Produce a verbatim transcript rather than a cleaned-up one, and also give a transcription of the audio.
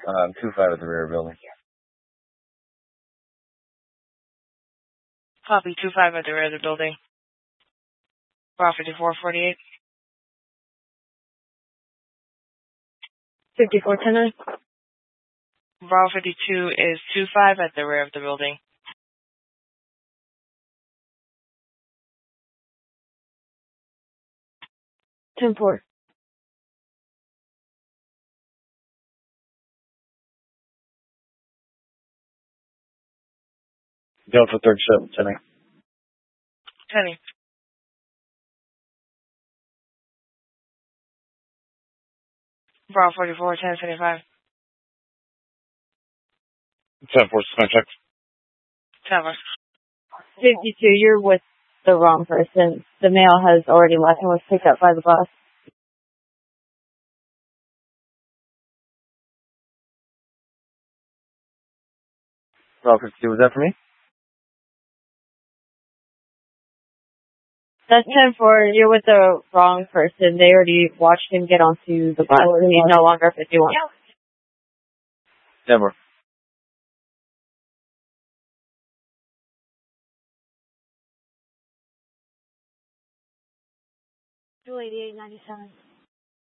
Um, two five at the rear building. Copy, two five at the rear of the building. Bravo fifty-four forty-eight. fifty-four ten nine. Bravo fifty-two is two five at the rear of the building. ten four. Delta thirty-seven, ten eight. Penny. Bravo forty-four, ten seventy-five. ten four, contact. Tower. fifty-two, you're with the wrong person. The male has already left and was picked up by the bus. Bravo fifty-two, was that for me? That's ten four, you're with the wrong person. They already watched him get onto the bus. He's no longer fifty-one. ten four. two eighty-eight ninety-seven.